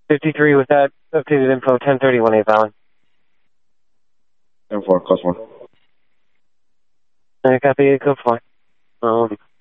53 with that updated info, 1031 8 Valley. 10-4, +1. I copy, code 4.